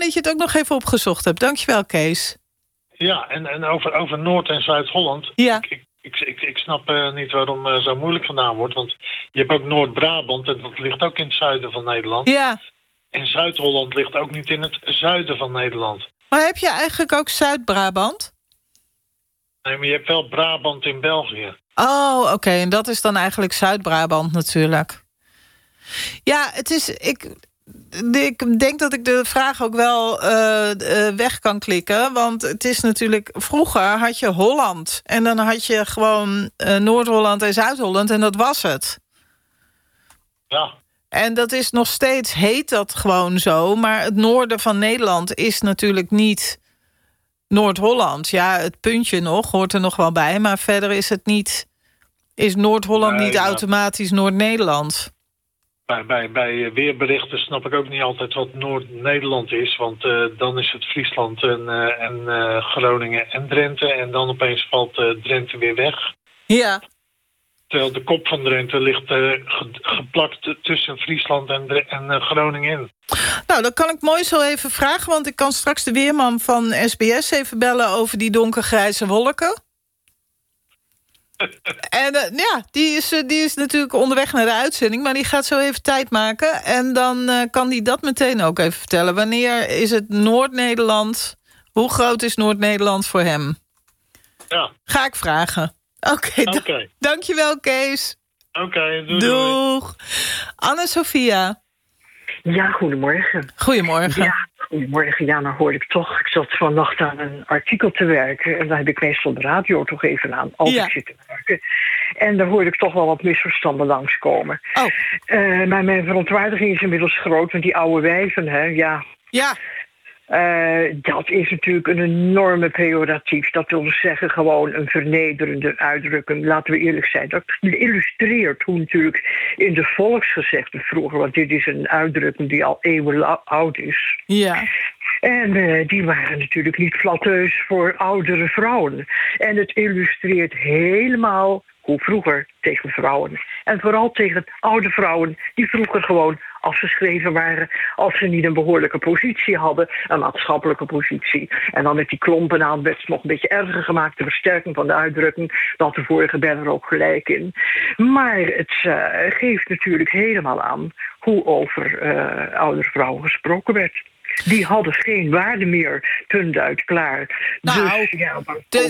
dat je het ook nog even opgezocht hebt. Dankjewel, Kees. Ja, en over Noord- en Zuid-Holland. Ja. Ik snap niet waarom zo moeilijk gedaan wordt. Want je hebt ook Noord-Brabant en dat ligt ook in het zuiden van Nederland. Ja. En Zuid-Holland ligt ook niet in het zuiden van Nederland. Maar heb je eigenlijk ook Zuid-Brabant? Nee, maar je hebt wel Brabant in België. Oh, oké. En dat is dan eigenlijk Zuid-Brabant natuurlijk. Ja, het is... Ik denk dat ik de vraag ook wel weg kan klikken. Want het is natuurlijk... Vroeger had je Holland. En dan had je gewoon Noord-Holland en Zuid-Holland. En dat was het. Ja. En dat is nog steeds... Heet dat gewoon zo. Maar het noorden van Nederland is natuurlijk niet... Noord-Holland. Ja, het puntje nog. Hoort er nog wel bij. Maar verder is het niet... Is Noord-Holland niet automatisch Noord-Nederland? Bij weerberichten snap ik ook niet altijd wat Noord-Nederland is. Want dan is het Friesland en Groningen en Drenthe. En dan opeens valt Drenthe weer weg. Ja. Terwijl de kop van Drenthe ligt geplakt tussen Friesland en Groningen in. Nou, dat kan ik mooi zo even vragen. Want ik kan straks de weerman van SBS even bellen over die donkergrijze wolken. En ja, die is natuurlijk onderweg naar de uitzending... maar die gaat zo even tijd maken. En dan kan die dat meteen ook even vertellen. Wanneer is het Noord-Nederland? Hoe groot is Noord-Nederland voor hem? Ja. Ga ik vragen. Oké. Dankjewel, Kees. Oké, doeg. Anne-Sophia. Ja, goedemorgen. Goedemorgen. Ja, goedemorgen. Ja, nou hoorde ik toch... Ik zat vannacht aan een artikel te werken... en daar heb ik meestal de radio toch even aan als ik zit te werken. En daar hoorde ik toch wel wat misverstanden langskomen. Oh. Maar mijn verontwaardiging is inmiddels groot... want die oude wijven, hè, ja... Ja. Dat is natuurlijk een enorme pejoratief. Dat wil dus zeggen gewoon een vernederende uitdrukking. Laten we eerlijk zijn. Dat illustreert hoe natuurlijk in de volksgezegden vroeger... want dit is een uitdrukking die al eeuwen oud is. Ja. En die waren natuurlijk niet flatteus voor oudere vrouwen. En het illustreert helemaal hoe vroeger tegen vrouwen. En vooral tegen oude vrouwen die vroeger gewoon afgeschreven waren... als ze niet een behoorlijke positie hadden, een maatschappelijke positie. En dan met die klompen aan werd het nog een beetje erger gemaakt... de versterking van de uitdrukking, dat de vorige ben er ook gelijk in. Maar het geeft natuurlijk helemaal aan hoe over oudere vrouwen gesproken werd. Die hadden geen waarde meer, punt uit, klaar. Nou, dus, ja,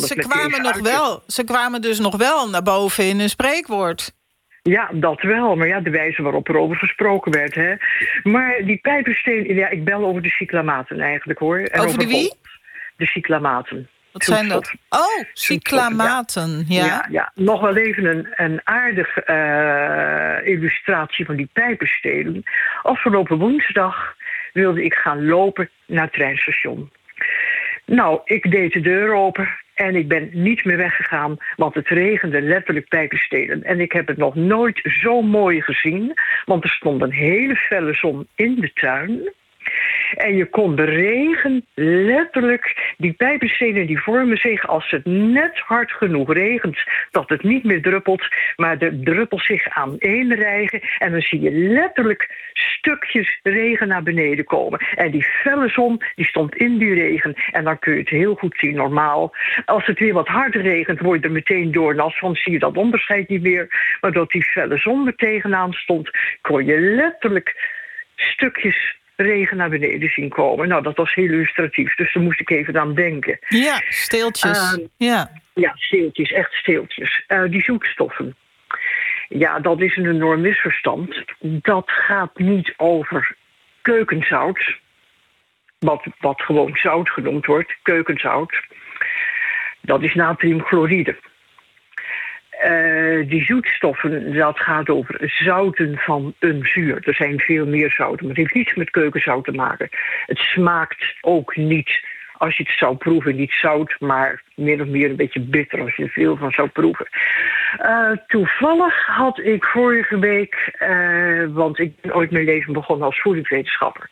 ze kwamen dus nog wel naar boven in een spreekwoord. Ja, dat wel. Maar ja, de wijze waarop er over gesproken werd. Hè. Maar die pijpensteen... Ja, ik bel over de cyclamaten eigenlijk, hoor. En over de wie? De cyclamaten. Wat zijn dat? Oh, cyclamaten, ja. Ja. Nog wel even een aardige illustratie van die pijpenstelen. Afgelopen woensdag wilde ik gaan lopen naar het treinstation. Nou, ik deed de deur open en ik ben niet meer weggegaan, want het regende letterlijk pijpenstelen. En ik heb het nog nooit zo mooi gezien, want er stond een hele felle zon in de tuin. En je kon de regen letterlijk, die pijpenstenen die vormen zich als het net hard genoeg regent, dat het niet meer druppelt, maar de druppels zich aaneenrijgen. En dan zie je letterlijk stukjes regen naar beneden komen. En die felle zon, die stond in die regen. En dan kun je het heel goed zien, normaal. Als het weer wat harder regent, word je er meteen doornat van, zie je dat onderscheid niet meer. Maar dat die felle zon er tegenaan stond, kon je letterlijk stukjes regen naar beneden zien komen. Nou, dat was heel illustratief, dus daar moest ik even aan denken. Ja, steeltjes. Ja, steeltjes, echt steeltjes. Die zoetstoffen. Ja, dat is een enorm misverstand. Dat gaat niet over keukenzout, wat gewoon zout genoemd wordt, keukenzout. Dat is natriumchloride. Die zoetstoffen, dat gaat over zouten van een zuur. Er zijn veel meer zouten, maar het heeft niets met keukenzout te maken. Het smaakt ook niet, als je het zou proeven, niet zout, maar meer of meer een beetje bitter als je er veel van zou proeven. Toevallig had ik vorige week, want ik ben ooit mijn leven begonnen als voedingswetenschapper.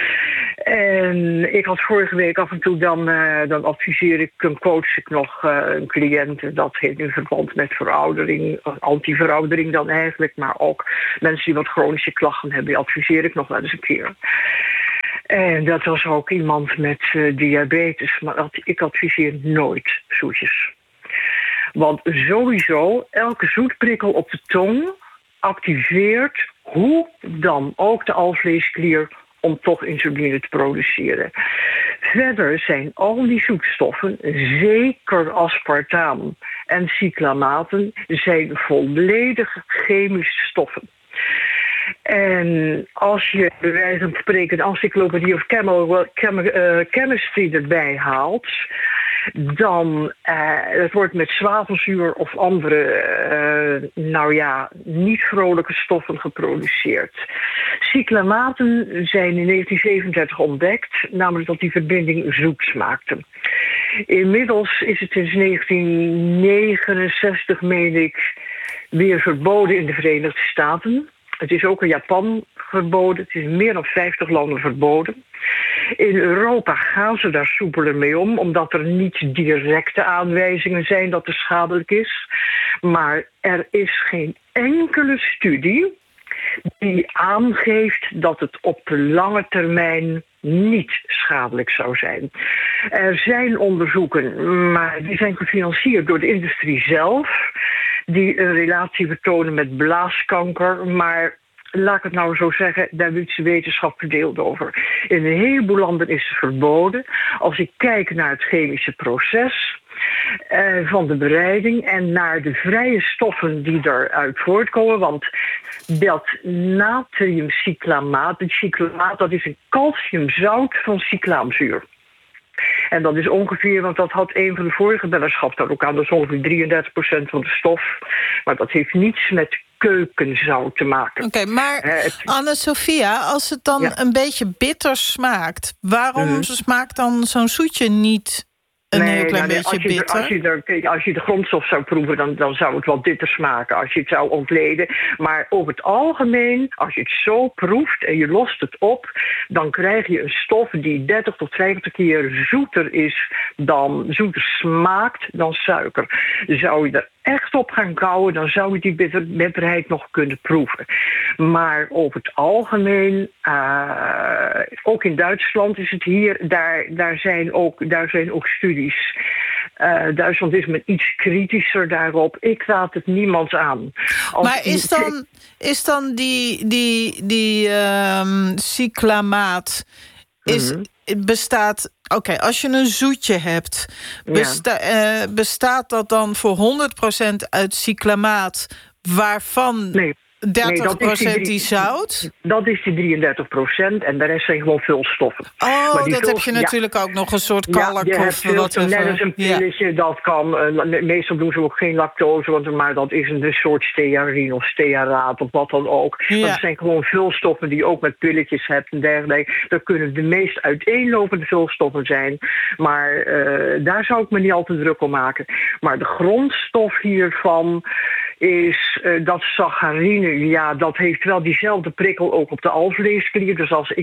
En ik had vorige week af en toe dan adviseer ik, coach ik nog een cliënt. Dat heeft in verband met veroudering, antiveroudering dan eigenlijk. Maar ook mensen die wat chronische klachten hebben, die adviseer ik nog wel eens een keer. En dat was ook iemand met diabetes. Maar ik adviseer nooit zoetjes. Want sowieso, elke zoetprikkel op de tong activeert hoe dan ook de alvleesklier om toch insuline te produceren. Verder zijn al die zoetstoffen, zeker aspartaam en cyclamaten, zijn volledig chemische stoffen. En als je bij wijze van spreken een encyclopedie of chemistry erbij haalt, dan het wordt met zwavelzuur of andere niet vrolijke stoffen geproduceerd. Cyclamaten zijn in 1937 ontdekt, namelijk dat die verbinding zoet smaakte. Inmiddels is het sinds 1969, meen ik, weer verboden in de Verenigde Staten. Het is ook in Japan verboden. Het is in meer dan 50 landen verboden. In Europa gaan ze daar soepeler mee om, omdat er niet directe aanwijzingen zijn dat het schadelijk is. Maar er is geen enkele studie die aangeeft dat het op de lange termijn niet schadelijk zou zijn. Er zijn onderzoeken, maar die zijn gefinancierd door de industrie zelf, die een relatie vertonen met blaaskanker, maar laat ik het nou zo zeggen, daar is de wetenschap verdeeld over. In een heleboel landen is het verboden. Als ik kijk naar het chemische proces van de bereiding en naar de vrije stoffen die eruit voortkomen, want dat natriumcyclamaat, het cyclamaat, dat is een calciumzout van cyclaamzuur. En dat is ongeveer, want dat had een van de vorige bellers daar ook aan, dat is ongeveer 33% van de stof. Maar dat heeft niets met keukenzout te maken. Oké, maar Anne-Sophia, als het dan een beetje bitter smaakt, waarom smaakt dan zo'n zoetje niet een heel klein beetje bitter? Als je de grondstof zou proeven, dan zou het wel bitter smaken als je het zou ontleden. Maar over het algemeen, als je het zo proeft en je lost het op, dan krijg je een stof die 30 tot 50 keer zoeter is zoeter smaakt dan suiker. Zou je er echt op gaan kauwen, dan zou je die bitterheid nog kunnen proeven. Maar over het algemeen, ook in Duitsland is het hier, daar zijn ook studies. Duitsland is men iets kritischer daarop. Ik raad het niemand aan. Maar is dan die cyclamaat bestaat? Oké, als je een zoetje hebt, bestaat dat dan voor 100% uit cyclamaat, waarvan 30% die zout? Dat is die 33% en de rest zijn gewoon vulstoffen. Oh, maar dat heb je natuurlijk ook nog een soort kalk of wat. Net als een pilletje, dat kan. Meestal doen ze ook geen lactose, maar dat is een soort stearin of stearaat of wat dan ook. Ja. Dat zijn gewoon vulstoffen die je ook met pilletjes hebt en dergelijke. Dat kunnen de meest uiteenlopende vulstoffen zijn. Maar daar zou ik me niet al te druk om maken. Maar de grondstof hiervan is dat saccharine, dat heeft wel diezelfde prikkel ook op de alvleesklier. Dus als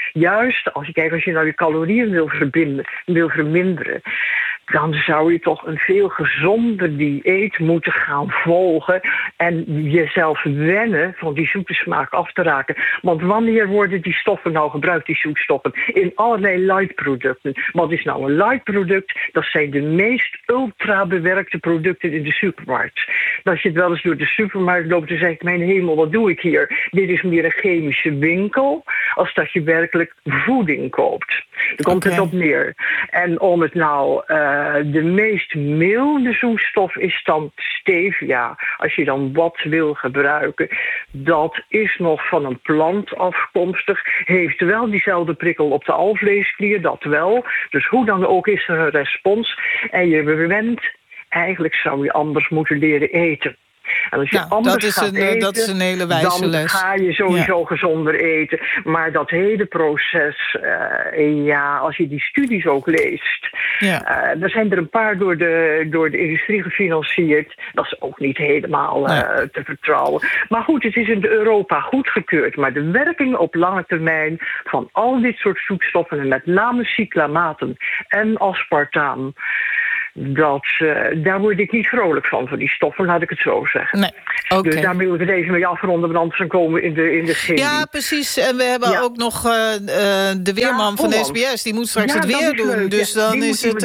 je naar je calorieën wil verminderen, dan zou je toch een veel gezonder dieet moeten gaan volgen en jezelf wennen van die zoete smaak af te raken. Want wanneer worden die stoffen nou gebruikt, die zoetstoffen? In allerlei light-producten. Wat is nou een light-product? Dat zijn de meest ultra-bewerkte producten in de supermarkt. Als je het wel eens door de supermarkt loopt, dan zeg ik, mijn hemel, wat doe ik hier? Dit is meer een chemische winkel, als dat je werkelijk voeding koopt. Daar komt het op neer. En om het nou, de meest milde zoetstof is dan stevia. Als je dan wat wil gebruiken, dat is nog van een plant afkomstig. Heeft wel diezelfde prikkel op de alvleesklier, dat wel. Dus hoe dan ook is er een respons. En je bent, eigenlijk zou je anders moeten leren eten. En als je anders gaat eten, dat is een hele wijze les. Dan ga je sowieso gezonder eten. Maar dat hele proces, als je die studies ook leest, er zijn er een paar door de industrie gefinancierd. Dat is ook niet helemaal te vertrouwen. Maar goed, het is in Europa goedgekeurd. Maar de werking op lange termijn van al dit soort zoetstoffen, en met name cyclamaten en aspartaam, Daar word ik niet vrolijk van die stoffen, laat ik het zo zeggen. Nee, oké. Dus daar wil ik het even mee afronden, want anders dan komen we in de chemie. Ja, precies. En we hebben ook nog de weerman van de SBS. Die moet straks het weer doen. Leuk. Dus dan is het...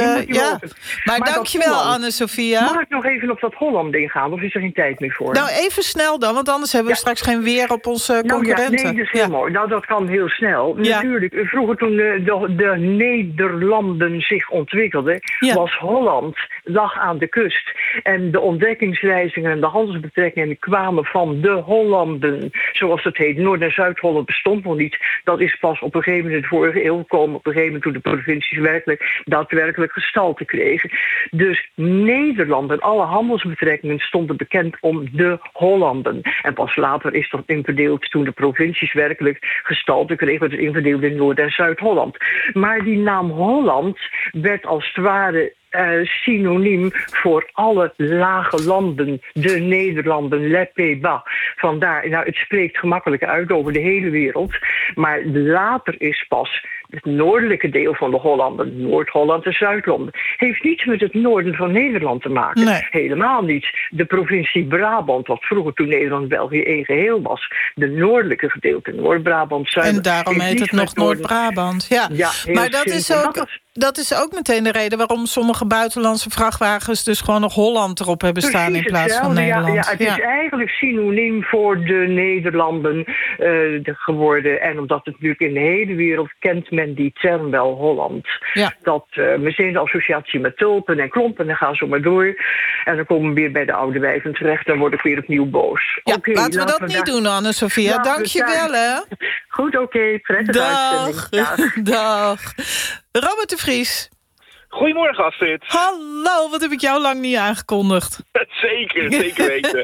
Maar dankjewel, Anne-Sophia. Mag ik nog even op dat Holland ingaan? Of is er geen tijd meer voor? Nou, even snel dan, want anders hebben we straks geen weer op onze concurrenten. Nee, dat is heel mooi. Nou, dat kan heel snel. Natuurlijk, vroeger toen de Nederlanden zich ontwikkelden, was Holland, lag aan de kust. En de ontdekkingsreizingen en de handelsbetrekkingen kwamen van de Hollanden. Zoals het heet. Noord- en Zuid-Holland bestond nog niet. Dat is pas op een gegeven moment in de vorige eeuw gekomen. Op een gegeven moment toen de provincies daadwerkelijk gestalte kregen. Dus Nederland en alle handelsbetrekkingen stonden bekend om de Hollanden. En pas later is dat inverdeeld toen de provincies werkelijk gestalte kregen. Het is inverdeeld in Noord- en Zuid-Holland. Maar die naam Holland werd als het ware synoniem voor alle lage landen, de Nederlanden, les Pays-Bas. Vandaar, nou, het spreekt gemakkelijk uit over de hele wereld, maar later is pas het noordelijke deel van de Hollanden, Noord-Holland en Zuid-Holland, heeft niets met het noorden van Nederland te maken. Nee. Helemaal niet. De provincie Brabant, wat vroeger toen Nederland-België één geheel was, de noordelijke gedeelte, Noord-Brabant, Zuid. En daarom heet het nog Noord-Brabant. Ja, maar dat is ook meteen de reden waarom sommige buitenlandse vrachtwagens dus gewoon nog Holland erop hebben staan in plaats van Nederland. Ja, het is eigenlijk synoniem voor de Nederlanden geworden. En omdat het natuurlijk in de hele wereld kent men die term wel Holland. Ja. Dat meteen de associatie met tulpen en klompen en gaan zo maar door. En dan komen we weer bij de oude wijven terecht. Dan word ik weer opnieuw boos. Ja, laten we dat niet doen, Anne-Sophia. Dank je wel, hè. Goed, oké. Prettige uitzending. Dag. Robert de Vries. Goedemorgen, Astrid. Hallo, wat heb ik jou lang niet aangekondigd. Zeker weten.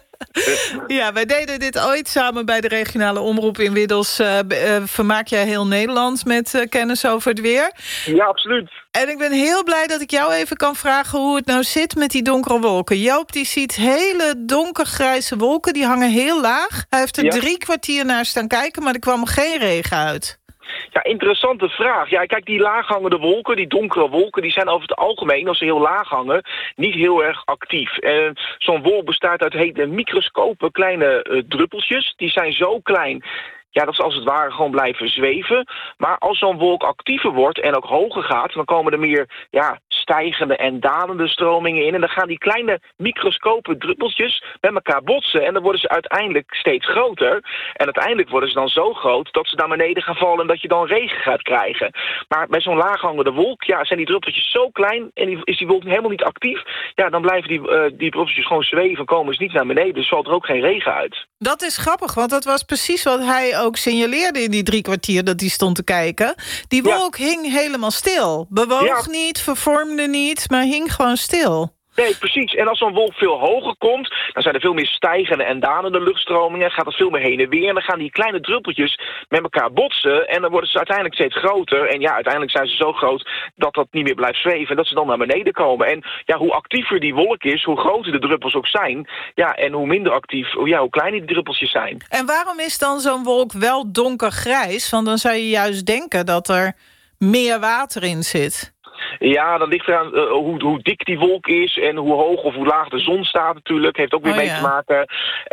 Ja, wij deden dit ooit samen bij de regionale omroep. Inmiddels vermaak jij heel Nederland met kennis over het weer. Ja, absoluut. En ik ben heel blij dat ik jou even kan vragen hoe het nou zit met die donkere wolken. Joop die ziet hele donkergrijze wolken, die hangen heel laag. Hij heeft er 3 kwartier naar staan kijken, maar er kwam geen regen uit. Ja, interessante vraag. Ja, kijk, die laaghangende wolken, die donkere wolken, die zijn over het algemeen, als ze heel laag hangen, niet heel erg actief. En zo'n wolk bestaat uit hele microscope kleine druppeltjes. Die zijn zo klein, ja, dat ze als het ware gewoon blijven zweven. Maar als zo'n wolk actiever wordt en ook hoger gaat, dan komen er meer stijgende en dalende stromingen in. En dan gaan die kleine microscope druppeltjes met elkaar botsen. En dan worden ze uiteindelijk steeds groter. En uiteindelijk worden ze dan zo groot dat ze naar beneden gaan vallen en dat je dan regen gaat krijgen. Maar bij zo'n laaghangende wolk, zijn die druppeltjes zo klein en is die wolk helemaal niet actief. Ja, dan blijven die druppeltjes gewoon zweven, komen ze niet naar beneden. Dus valt er ook geen regen uit. Dat is grappig, want dat was precies wat hij ook signaleerde in die 3 kwartier dat hij stond te kijken. Die wolk hing helemaal stil. Bewoog niet, vervormde niet, maar hing gewoon stil. Nee, precies. En als zo'n wolk veel hoger komt, dan zijn er veel meer stijgende en dalende luchtstromingen. Gaat het veel meer heen en weer. En dan gaan die kleine druppeltjes met elkaar botsen. En dan worden ze uiteindelijk steeds groter. En uiteindelijk zijn ze zo groot dat dat niet meer blijft zweven. En dat ze dan naar beneden komen. En hoe actiever die wolk is, hoe groter de druppels ook zijn. Ja, en hoe minder actief, hoe kleiner die druppeltjes zijn. En waarom is dan zo'n wolk wel donkergrijs? Want dan zou je juist denken dat er meer water in zit. Ja, dat ligt eraan hoe dik die wolk is en hoe hoog of hoe laag de zon staat natuurlijk. Heeft ook weer mee te maken.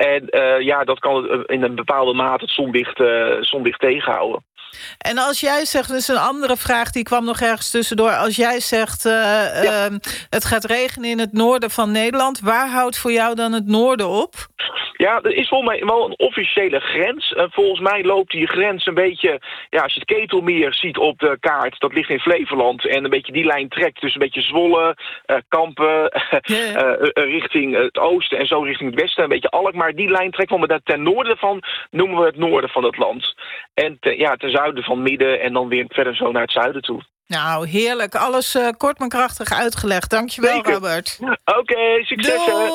En dat kan in een bepaalde mate het zonlicht tegenhouden. En als jij zegt, dus een andere vraag die kwam nog ergens tussendoor. Als jij zegt, het gaat regenen in het noorden van Nederland. Waar houdt voor jou dan het noorden op? Ja, er is volgens mij wel een officiële grens. Volgens mij loopt die grens een beetje, als je het Ketelmeer ziet op de kaart, dat ligt in Flevoland. En een beetje die lijn trekt, dus een beetje Zwolle, Kampen, richting het oosten en zo richting het westen. Een beetje Alkmaar. Die lijn trekt van ten noorden van, noemen we het noorden van het land. En ten zuiden van midden en dan weer verder zo naar het zuiden toe. Nou, heerlijk. Alles kort maar krachtig uitgelegd. Dankjewel, Robert. Oké, succes.